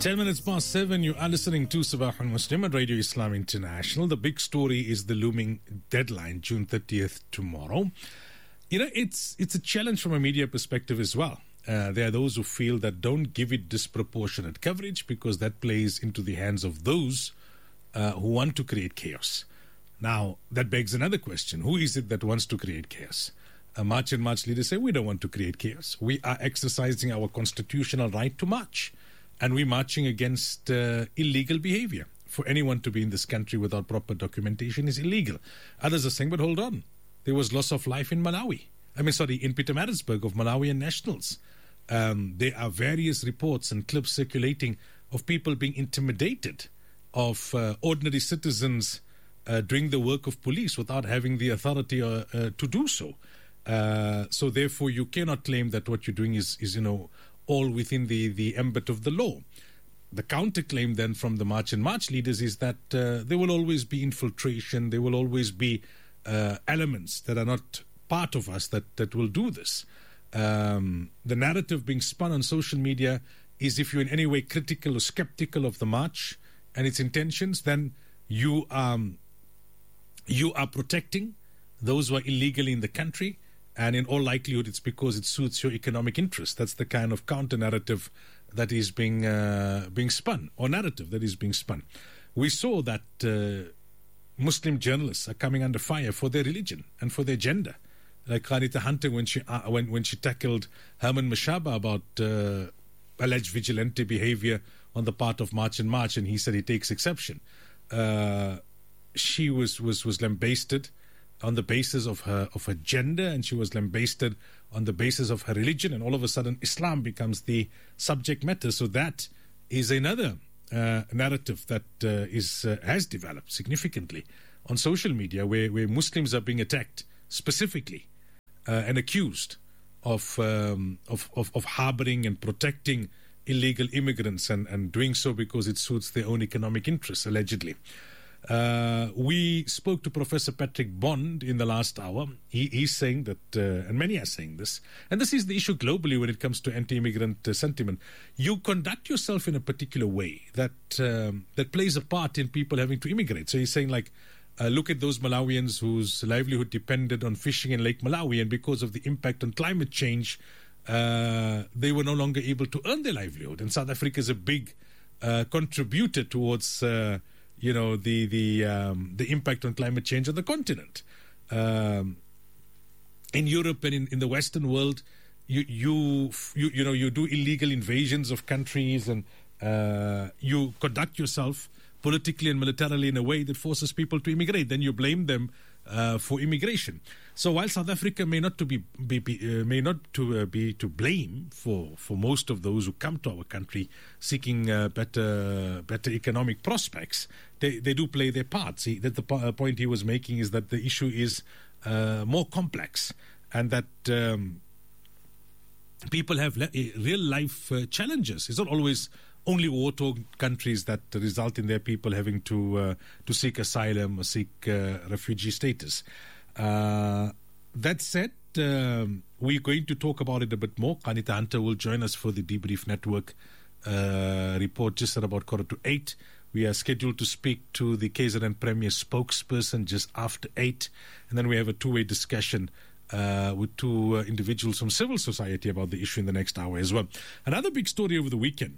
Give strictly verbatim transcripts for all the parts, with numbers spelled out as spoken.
Ten minutes past seven, you are listening to Sabah al-Muslim at Radio Islam International. The big story is the looming deadline, June thirtieth, tomorrow. You know, it's it's a challenge from a media perspective as well. Uh, there are those who feel that don't give it disproportionate coverage because that plays into the hands of those uh, who want to create chaos. Now, that begs another question. Who is it that wants to create chaos? Uh, March and March leaders say, we don't want to create chaos. We are exercising our constitutional right to march. And we're marching against uh, illegal behavior. For anyone to be in this country without proper documentation is illegal. Others are saying, but hold on. There was loss of life in Malawi. I mean, sorry, in Pietermaritzburg of Malawian nationals. Um, there are various reports and clips circulating of people being intimidated, of uh, ordinary citizens uh, doing the work of police without having the authority uh, uh, to do so. Uh, so therefore, you cannot claim that what you're doing is, is you know, all within the, the ambit of the law. The counterclaim then from the March and March leaders is that uh, there will always be infiltration, there will always be uh, elements that are not part of us that, that will do this. Um, the narrative being spun on social media is if you're in any way critical or skeptical of the march and its intentions, then you, um, you are protecting those who are illegally in the country. And in all likelihood, it's because it suits your economic interest. That's the kind of counter-narrative that is being uh, being spun, or narrative that is being spun. We saw that uh, Muslim journalists are coming under fire for their religion and for their gender. Like Khanita Hunter, when she uh, when when she tackled Herman Mashaba about uh, alleged vigilante behavior on the part of March and March, and he said he takes exception. Uh, she was was was lambasted on the basis of her of her gender, and she was lambasted on the basis of her religion, and all of a sudden Islam becomes the subject matter. So that is another uh, narrative that uh, is uh, has developed significantly on social media, where, where Muslims are being attacked specifically uh, and accused of, um, of of of harboring and protecting illegal immigrants, and, and doing so because it suits their own economic interests, allegedly. Uh, we spoke to Professor Patrick Bond in the last hour. He, he's saying that, uh, and many are saying this, and this is the issue globally when it comes to anti-immigrant uh, sentiment. You conduct yourself in a particular way that um, that plays a part in people having to immigrate. So he's saying, like, uh, look at those Malawians whose livelihood depended on fishing in Lake Malawi, and because of the impact on climate change, uh, they were no longer able to earn their livelihood. And South Africa is a big uh, contributor towards Uh, you know, the the um, the impact on climate change on the continent. Um, in Europe and in, in the Western world, you, you you you know you do illegal invasions of countries, and uh, you conduct yourself politically and militarily in a way that forces people to immigrate. Then you blame them uh, for immigration. So while South Africa may not to be, be, be uh, may not to uh, be to blame for, for most of those who come to our country seeking uh, better better economic prospects, they they do play their part. See, that the po- point he was making is that the issue is uh, more complex, and that um, people have le- real life uh, challenges. It's not always only war-torn countries that result in their people having to uh, to seek asylum or seek uh, refugee status. Uh, that said, um, we're going to talk about it a bit more. Khanita Hunter will join us for the Debrief Network uh, report just at about quarter to eight. We are scheduled to speak to the K Z N Premier spokesperson just after eight. And then we have a two-way discussion uh, with two uh, individuals from civil society about the issue in the next hour as well. Another big story over the weekend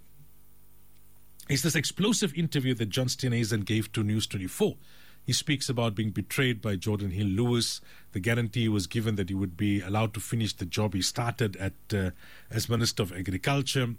is this explosive interview that John Steenhuisen gave to News twenty-four. He speaks about being betrayed by Jordan Hill-Lewis. The guarantee was given that he would be allowed to finish the job he started at uh, as Minister of Agriculture.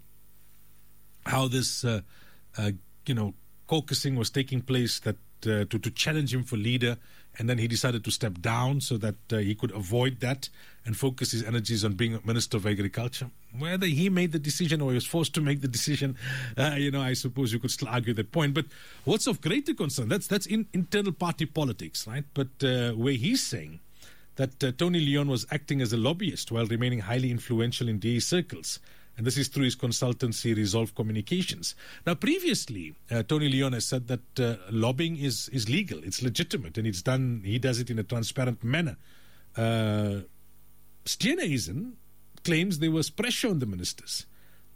How this, uh, uh, you know, caucusing was taking place that uh, to, to challenge him for leader, and then he decided to step down so that uh, he could avoid that and focus his energies on being Minister of Agriculture. Whether he made the decision or he was forced to make the decision, uh, you know, I suppose you could still argue that point. But what's of greater concern, that's that's in internal party politics, right? But uh, where he's saying that uh, Tony Leon was acting as a lobbyist while remaining highly influential in D A circles. And this is through his consultancy, Resolve Communications. Now, previously, uh, Tony Leon has said that uh, lobbying is, is legal, it's legitimate, and it's done. He does it in a transparent manner. Uh, Steenhuisen claims there was pressure on the ministers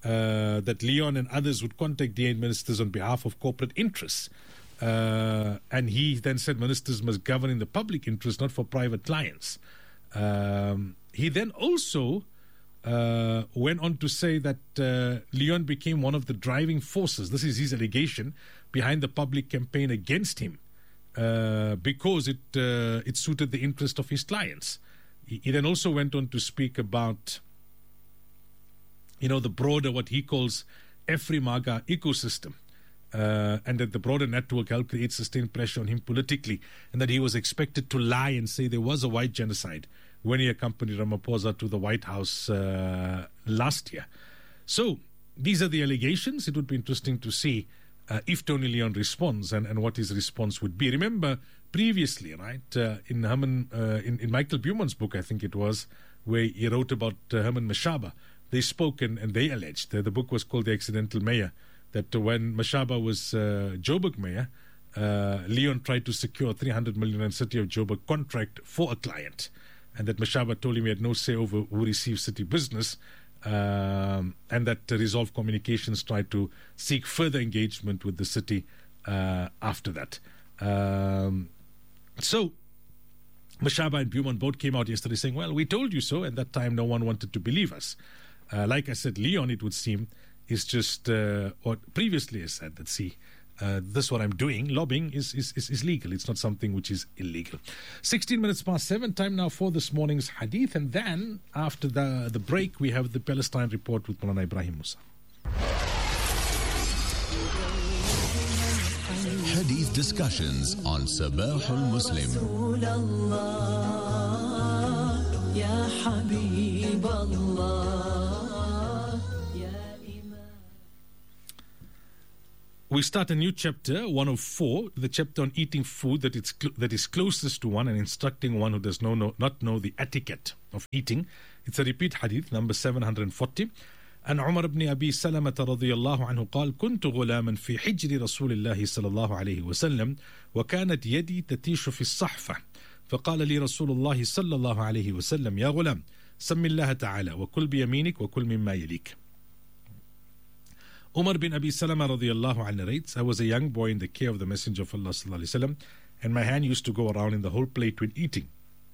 uh, that Leon and others would contact D A ministers on behalf of corporate interests. Uh, and he then said ministers must govern in the public interest, not for private clients. Um, he then also uh, went on to say that uh, Leon became one of the driving forces, this is his allegation, behind the public campaign against him uh, because it uh, it suited the interest of his clients. He, he then also went on to speak about, you know, the broader, what he calls Afrimaga ecosystem. Uh, and that the broader network helped create sustained pressure on him politically, and that he was expected to lie and say there was a white genocide when he accompanied Ramaphosa to the White House uh, last year. So these are the allegations. It would be interesting to see uh, if Tony Leon responds and, and what his response would be. Remember previously, right, uh, in Herman, uh, in, in Michael Buman's book, I think it was, where he wrote about uh, Herman Mashaba, they spoke and, and they alleged, uh, the book was called The Accidental Mayor, that when Mashaba was uh, Joburg mayor, uh, Leon tried to secure three hundred million and City of Joburg contract for a client, and that Mashaba told him he had no say over who received city business, um, and that uh, Resolve Communications tried to seek further engagement with the city uh, after that. Um, so Mashaba and Buman both came out yesterday saying, well, we told you so, and that time no one wanted to believe us. Uh, like I said, Leon, it would seem, is just uh, what previously I said that, see, uh, this what I'm doing, lobbying is, is, is, is legal. It's not something which is illegal. sixteen minutes past seven, time now for this morning's hadith. And then after the, the break, we have the Palestine report with Maulana Ibrahim Musa. Hadith discussions on Sabahul Muslim. Ya Habib Allah. We start a new chapter, one oh four, the chapter on eating food that, it's cl- that is closest to one and instructing one who does know, know, not know the etiquette of eating. It's a repeat hadith, number seven hundred forty. عن عمر بن أبي سلمة رضي الله عنه قال كنت غلاما في حجر رسول الله صلى الله عليه وسلم وكانت يدي تتيش في الصحفة فقال لي رسول الله صلى الله عليه وسلم يا غلام سم الله تعالى وكل بيمينك وكل مما يليك. Umar bin Abi Salama radiallahu anhu narrates, I was a young boy in the care of the Messenger of Allah sallallahu alaihi wasallam, and my hand used to go around in the whole plate when eating.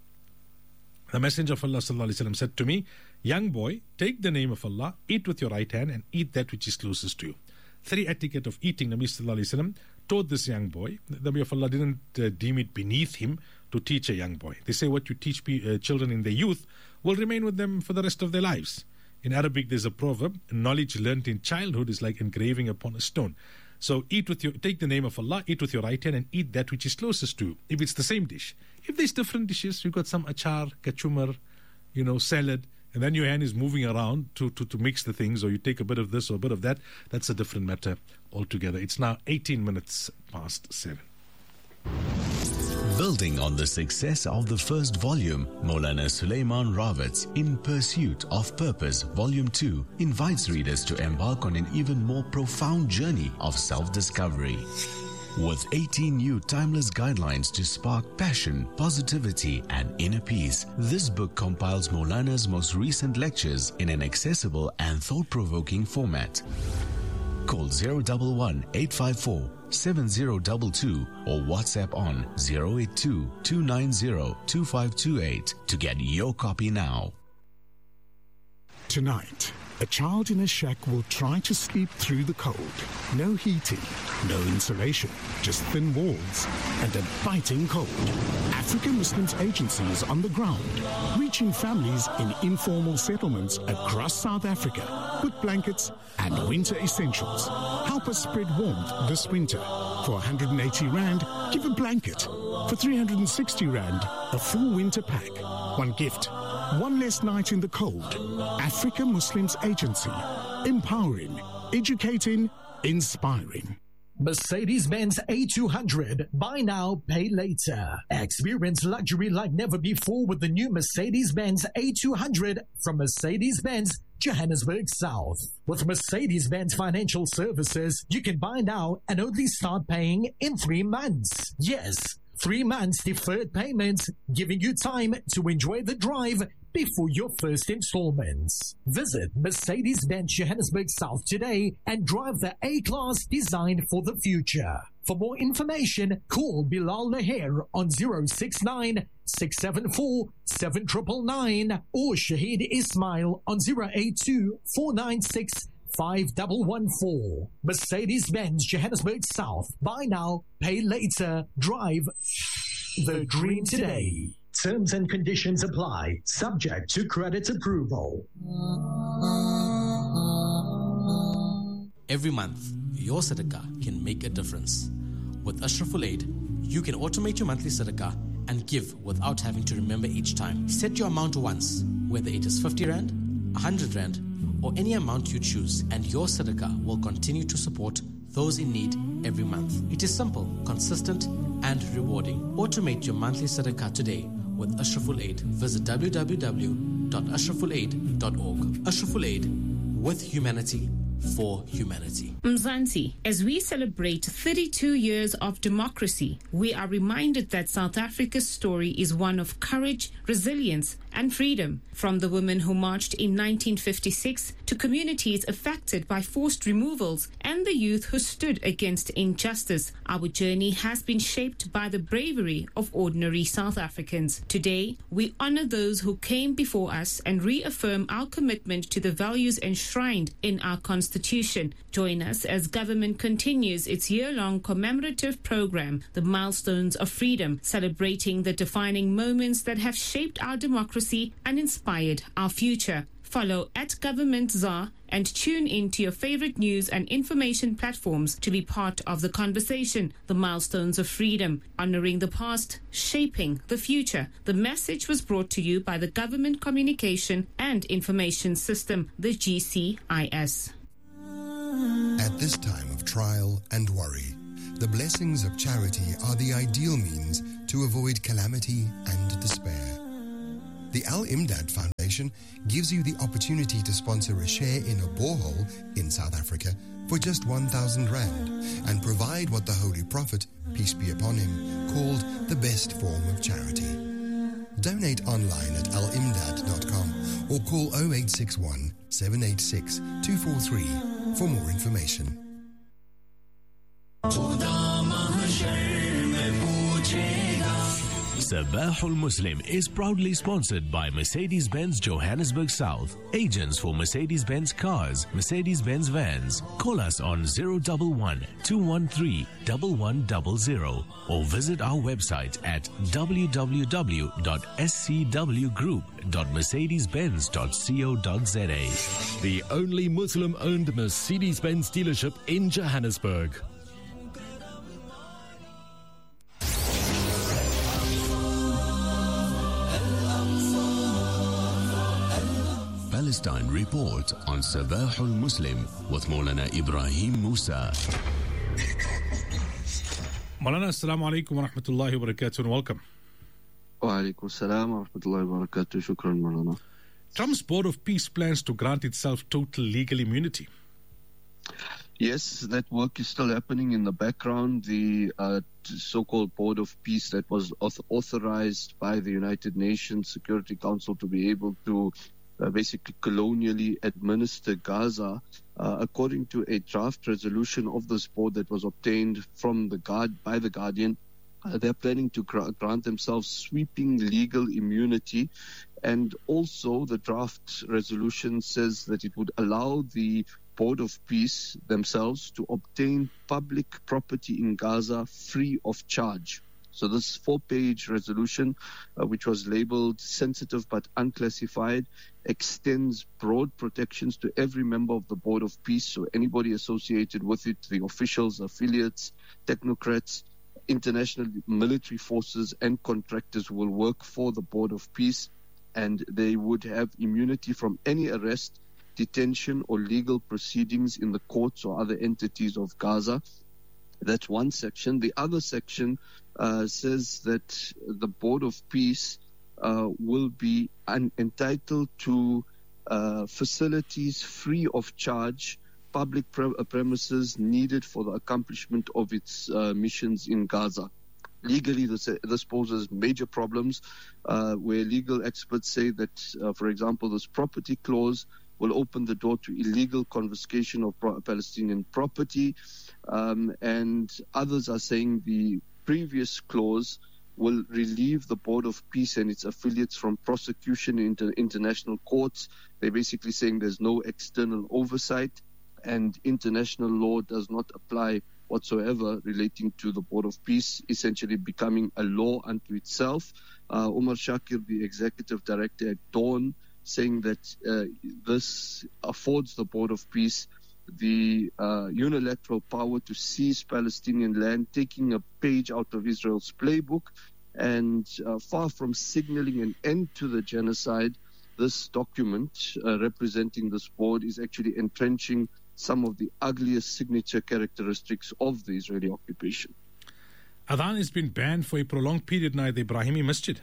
The Messenger of Allah sallallahu alaihi wasallam said to me, young boy, take the name of Allah, eat with your right hand and eat that which is closest to you. Three etiquette of eating, Nabi sallallahu alaihi wasallam taught this young boy. The Nabi of Allah didn't uh, deem it beneath him to teach a young boy. They say what you teach uh, children in their youth will remain with them for the rest of their lives. In Arabic, there's a proverb, knowledge learnt in childhood is like engraving upon a stone. So eat with your, take the name of Allah, eat with your right hand and eat that which is closest to you, if it's the same dish. If there's different dishes, you've got some achar, kachumar, you know, salad, and then your hand is moving around to, to, to mix the things, or you take a bit of this or a bit of that, that's a different matter altogether. It's now eighteen minutes past seven. Building on the success of the first volume, Maulana Sulaiman Rawat's In Pursuit of Purpose Volume two invites readers to embark on an even more profound journey of self-discovery. With eighteen new timeless guidelines to spark passion, positivity and inner peace, this book compiles Maulana's most recent lectures in an accessible and thought-provoking format. Call zero one one, eight five four, seven zero two two or WhatsApp on zero eight two, two nine zero, two five two eight to get your copy now. Tonight, a child in a shack will try to sleep through the cold. No heating, no insulation, just thin walls and a biting cold. African Muslims Agency is on the ground, reaching families in informal settlements across South Africa with blankets and winter essentials. Help us spread warmth this winter. For one hundred eighty rand, give a blanket. For three hundred sixty rand, a full winter pack. One gift, one less night in the cold. Africa Muslims Agency. Empowering, educating, inspiring. Mercedes-Benz A two hundred. Buy now, pay later. Experience luxury like never before with the new Mercedes-Benz A two hundred from Mercedes-Benz Johannesburg South. With Mercedes-Benz Financial Services, you can buy now and only start paying in three months. Yes, three months deferred payments, giving you time to enjoy the drive before your first installments. Visit Mercedes-Benz Johannesburg South today and drive the A-Class designed for the future. For more information, call Bilal Laher on zero six nine, six seven four, seven nine nine nine or Shahid Ismail on zero eight two, four nine six, five one one four. Mercedes-Benz Johannesburg South. Buy now, pay later. Drive the dream today. Terms and conditions apply. Subject to credit approval. Every month, your Sadaqah can make a difference. With Ashraful Aid, you can automate your monthly Sadaqah and give without having to remember each time. Set your amount once, whether it is fifty rand, one hundred rand, or any amount you choose, and your Sadaqah will continue to support those in need every month. It is simple, consistent, and rewarding. Automate your monthly Sadaqah today with Ashraful Aid. Visit w w w dot ashraful aid dot org. Ashraful Aid, with humanity, for humanity. Mzansi, as we celebrate thirty-two years of democracy, we are reminded that South Africa's story is one of courage, resilience, and freedom. From the women who marched in nineteen fifty-six to communities affected by forced removals and the youth who stood against injustice, our journey has been shaped by the bravery of ordinary South Africans. Today, we honor those who came before us and reaffirm our commitment to the values enshrined in our Constitution. Join us as government continues its year-long commemorative program, The Milestones of Freedom, celebrating the defining moments that have shaped our democracy and inspired our future. Follow at Government Z A and tune in to your favorite news and information platforms to be part of the conversation. The Milestones of Freedom, honoring the past, shaping the future. The message was brought to you by the Government Communication and Information System, the G C I S. At this time of trial and worry, the blessings of charity are the ideal means to avoid calamity and despair. The Al-Imdad Foundation gives you the opportunity to sponsor a share in a borehole in South Africa for just one thousand rand and provide what the Holy Prophet, peace be upon him, called the best form of charity. Donate online at al imdad dot com or call zero eight six one, seven eight six, two four three for more information. Sabahul Muslim is proudly sponsored by Mercedes-Benz Johannesburg South, agents for Mercedes-Benz cars, Mercedes-Benz vans. Call us on zero one one, two one three, one one zero zero or visit our website at w w w dot s c w group dot mercedes benz dot co dot z a. The only Muslim-owned Mercedes-Benz dealership in Johannesburg. Palestine Report on Sabahul Muslim with Maulana Ibrahim Musa. Maulana, assalamu alaikum wa rahmatullahi wa barakatuh and welcome. Wa alaikum assalam wa rahmatullahi wa barakatuh. Shukran, Maulana. Trump's Board of Peace plans to grant itself total legal immunity. Yes, that work is still happening in the background. The uh, so-called Board of Peace that was author- authorized by the United Nations Security Council to be able to Uh, basically colonially administer Gaza, uh, according to a draft resolution of this board that was obtained from the guard by the Guardian. Uh, they're planning to gra- grant themselves sweeping legal immunity, and also the draft resolution says that it would allow the Board of Peace themselves to obtain public property in Gaza free of charge. So this four-page resolution, uh, which was labeled sensitive but unclassified, extends broad protections to every member of the Board of Peace. So anybody associated with it, the officials, affiliates, technocrats, international military forces, and contractors will work for the Board of Peace, and they would have immunity from any arrest, detention, or legal proceedings in the courts or other entities of Gaza. That's one section. The other section uh, says that the Board of Peace uh, will be un- entitled to uh, facilities free of charge, public pre- premises needed for the accomplishment of its uh, missions in Gaza. Legally, this, this poses major problems, uh, where legal experts say that, uh, for example, this property clause will open the door to illegal confiscation of pro- Palestinian property, um, and others are saying the previous clause will relieve the Board of Peace and its affiliates from prosecution in inter- international courts. They're basically saying there's no external oversight and international law does not apply whatsoever relating to the Board of Peace, essentially becoming a law unto itself. Uh, Omar Shakir, the executive director at Dawn, saying that uh, this affords the Board of Peace the uh, unilateral power to seize Palestinian land, taking a page out of Israel's playbook. And uh, far from signaling an end to the genocide, this document uh, representing this board is actually entrenching some of the ugliest signature characteristics of the Israeli occupation. Adhan has been banned for a prolonged period now at the Ibrahimi Masjid.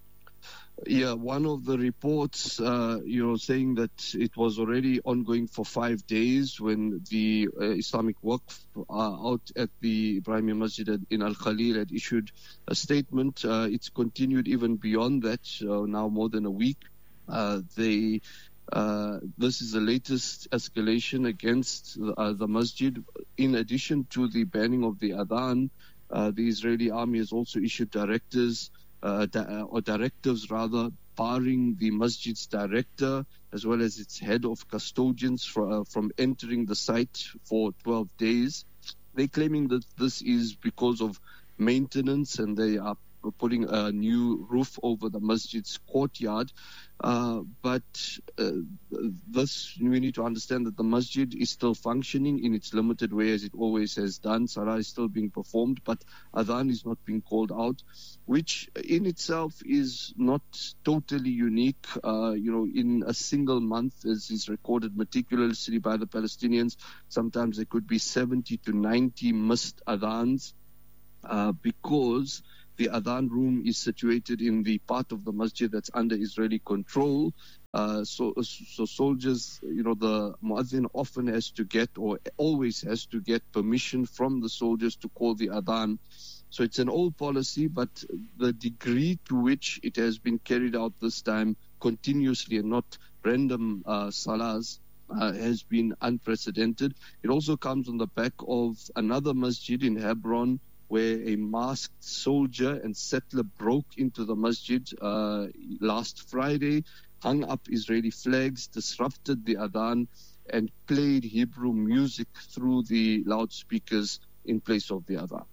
Yeah, one of the reports, uh, you know, saying that it was already ongoing for five days when the uh, Islamic Waqf uh, out at the Ibrahimi Masjid in Al Khalil had issued a statement. Uh, it's continued even beyond that, uh, now more than a week. Uh, they, uh, this is the latest escalation against uh, the masjid. In addition to the banning of the adhan, uh, the Israeli army has also issued directives Uh, di- or directives rather, barring the masjid's director as well as its head of custodians for, uh, from entering the site for twelve days. They're claiming that this is because of maintenance and they are putting a new roof over the masjid's courtyard. Uh, but uh, this, we need to understand that the masjid is still functioning in its limited way as it always has done. Salah is still being performed, but adhan is not being called out, which in itself is not totally unique. Uh, you know, in a single month, as is recorded meticulously by the Palestinians, sometimes there could be seventy to ninety missed adhans uh, because the adhan room is situated in the part of the masjid that's under Israeli control. Uh, so, so soldiers, you know, the muazzin often has to get, or always has to get, permission from the soldiers to call the adhan. So it's an old policy, but the degree to which it has been carried out this time continuously and not random uh, salahs uh, has been unprecedented. It also comes on the back of another masjid in Hebron, where a masked soldier and settler broke into the masjid uh, last Friday, hung up Israeli flags, disrupted the adhan, and played Hebrew music through the loudspeakers in place of the adhan.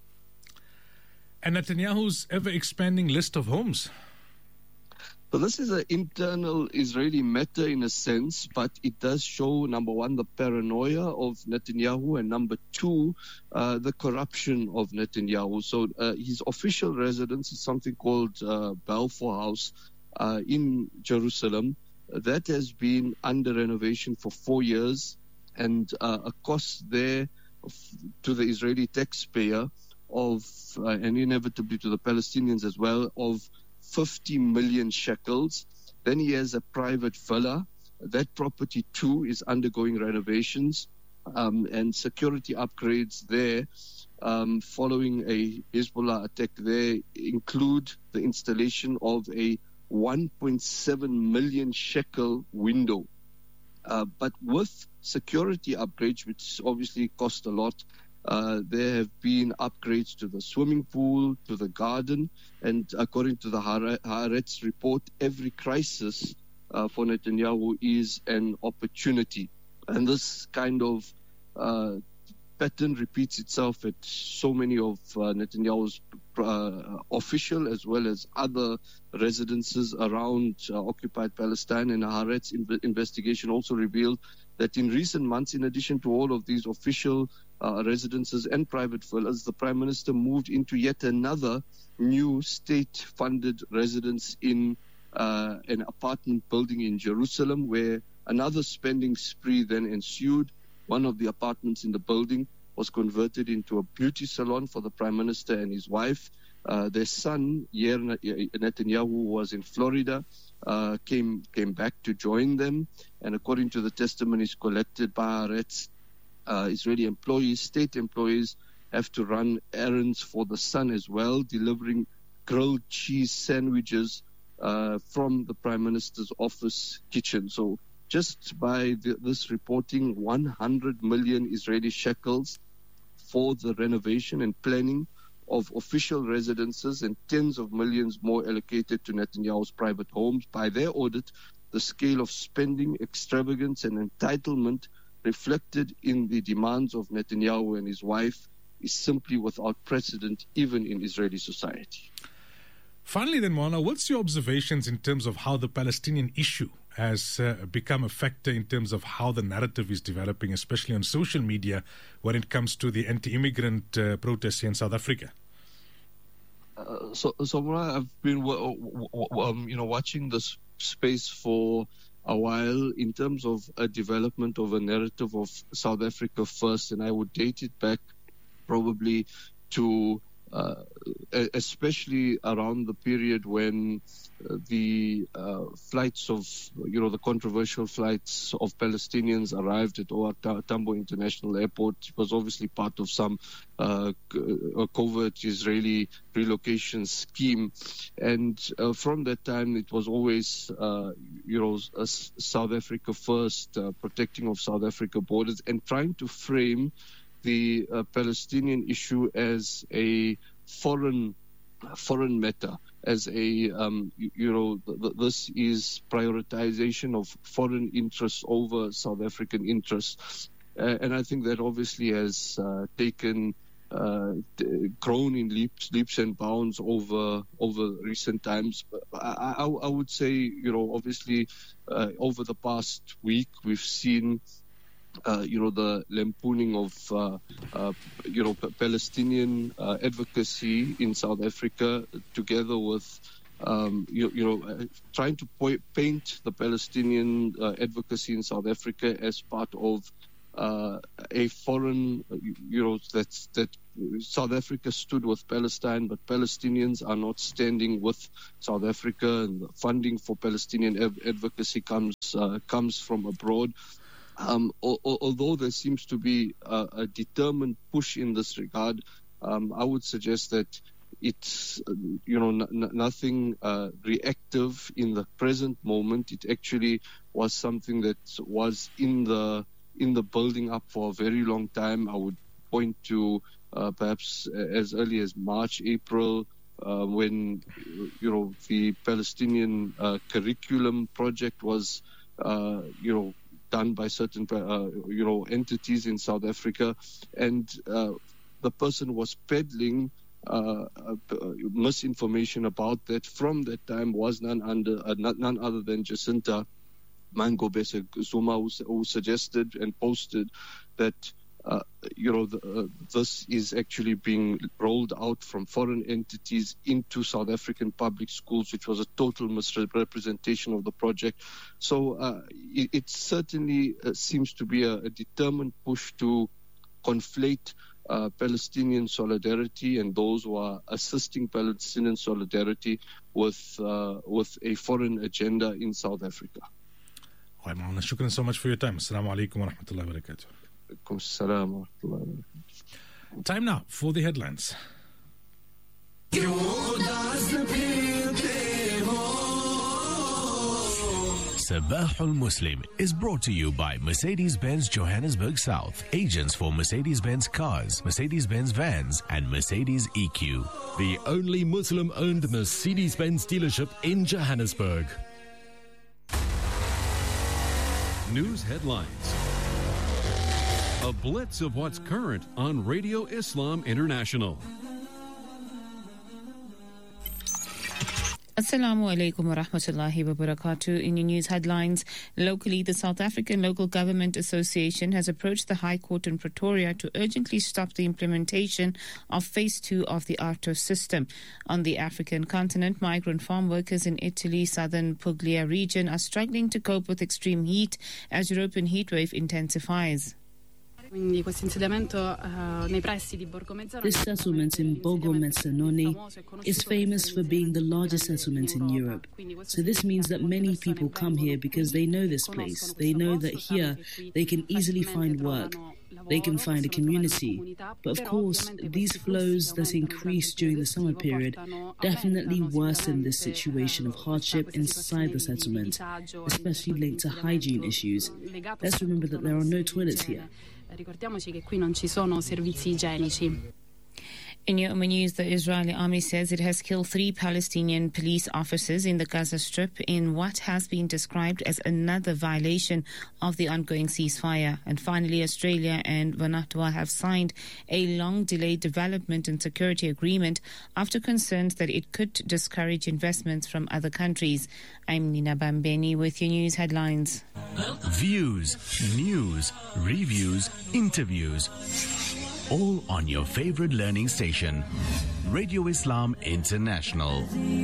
And Netanyahu's ever-expanding list of homes. So this is an internal Israeli matter in a sense, but it does show, number one, the paranoia of Netanyahu, and number two, uh, the corruption of Netanyahu. So uh, his official residence is something called uh, Balfour House uh, in Jerusalem. That has been under renovation for four years, and uh, a cost there of, to the Israeli taxpayer of, uh, and inevitably to the Palestinians as well, of fifty million shekels. Then he has a private villa. That property too is undergoing renovations um, and security upgrades there um, following a Hezbollah attack there include the installation of a one point seven million shekel window. Uh, but with security upgrades, which obviously cost a lot, Uh, there have been upgrades to the swimming pool, to the garden, and according to the Haaretz report, every crisis uh, for Netanyahu is an opportunity. And this kind of uh, pattern repeats itself at so many of uh, Netanyahu's uh, official as well as other residences around uh, occupied Palestine. And the Haaretz in- investigation also revealed that in recent months, in addition to all of these official uh, residences and private villas, the Prime Minister moved into yet another new state-funded residence in uh, an apartment building in Jerusalem, where another spending spree then ensued. One of the apartments in the building was converted into a beauty salon for the Prime Minister and his wife. Uh, their son, Yair Netanyahu, was in Florida, uh, came came back to join them. And according to the testimonies collected by Haaretz, uh, Israeli employees, state employees, have to run errands for the son as well, delivering grilled cheese sandwiches uh, from the Prime Minister's office kitchen. So just by the, this reporting, one hundred million Israeli shekels for the renovation and planning of official residences and tens of millions more allocated to Netanyahu's private homes. By their audit, the scale of spending, extravagance and entitlement reflected in the demands of Netanyahu and his wife is simply without precedent, even in Israeli society. Finally then, Moana, what's your observations in terms of how the Palestinian issue has uh, become a factor in terms of how the narrative is developing, especially on social media, when it comes to the anti-immigrant uh, protests here in South Africa? Uh, so, so I've been, um, you know, watching this space for a while in terms of a development of a narrative of South Africa first, and I would date it back probably to uh, especially around the period when uh, the uh, flights of, you know, the controversial flights of Palestinians arrived at O R Tambo International Airport. It was obviously part of some uh, a covert Israeli relocation scheme. And uh, from that time, it was always, uh, you know, a South Africa first, uh, protecting of South Africa borders and trying to frame the uh, Palestinian issue as a foreign foreign matter, as a, um, you, you know, th- th- this is prioritization of foreign interests over South African interests. Uh, and I think that obviously has uh, taken, uh, d- grown in leaps, leaps and bounds over over recent times. But I, I, I would say, you know, obviously uh, over the past week, we've seen Uh, you know, the lampooning of, uh, uh, you know, P- Palestinian uh, advocacy in South Africa, together with, um, you, you know, uh, trying to po- paint the Palestinian uh, advocacy in South Africa as part of uh, a foreign, you know, that's, that South Africa stood with Palestine, but Palestinians are not standing with South Africa, and the funding for Palestinian av- advocacy comes uh, comes from abroad. Um, al- although there seems to be a, a determined push in this regard, um, I would suggest that it's, uh, you know, n- n- nothing uh, reactive in the present moment. It actually was something that was in the in the building up for a very long time. I would point to uh, perhaps as early as March, April, uh, when, you know, the Palestinian uh, curriculum project was, uh, you know, done by certain, uh, you know, entities in South Africa, and uh, the person was peddling uh, uh, misinformation about that. From that time, was none under uh, none other than Jacinta Mangobese Zuma, who, who suggested and posted that, uh, you know, the, uh, this is actually being rolled out from foreign entities into South African public schools, which was a total misrepresentation of the project. So uh, it, it certainly uh, seems to be a, a determined push to conflate uh, Palestinian solidarity and those who are assisting Palestinian solidarity with uh, with a foreign agenda in South Africa. All right, Maulana, shukran so much for your time. Assalamu alaikum wa rahmatullahi wa barakatuh. Time now for the headlines. Sabah al-Muslim is brought to you by Mercedes-Benz Johannesburg South, agents for Mercedes-Benz cars, Mercedes-Benz vans, and Mercedes E Q. The only Muslim-owned Mercedes-Benz dealership in Johannesburg. News headlines. A blitz of what's current on Radio Islam International. Assalamu alaikum wa rahmatullahi wa barakatuh. In your news headlines, locally, the South African Local Government Association has approached the High Court in Pretoria to urgently stop the implementation of Phase two of the ARTO system. On the African continent, migrant farm workers in Italy's southern Puglia region are struggling to cope with extreme heat as European heatwave intensifies. This settlement in Borgo Mezzanoni is famous for being the largest settlement in Europe. So this means that many people come here because they know this place. They know that here they can easily find work. They can find a community. But of course, these flows that increase during the summer period definitely worsen this situation of hardship inside the settlement, especially linked to hygiene issues. Let's remember that there are no toilets here. In your news, the Israeli army says it has killed three Palestinian police officers in the Gaza Strip in what has been described as another violation of the ongoing ceasefire. And finally, Australia and Vanuatu have signed a long-delayed development and security agreement after concerns that it could discourage investments from other countries. I'm Nina Bambeni with your news headlines. Views, news, reviews, interviews. All on your favorite learning station, Radio Islam International.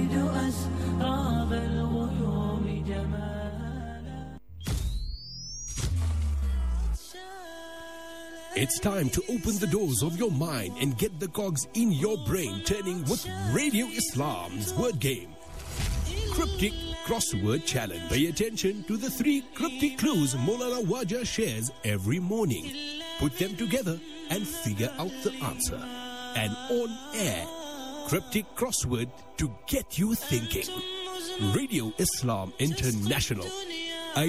It's time to open the doors of your mind and get the cogs in your brain turning with Radio Islam's word game. Cryptic Crossword Challenge. Pay attention to the three cryptic clues Maulana Wajah shares every morning. Put them together and figure out the answer. An on-air cryptic crossword to get you thinking. Radio Islam International.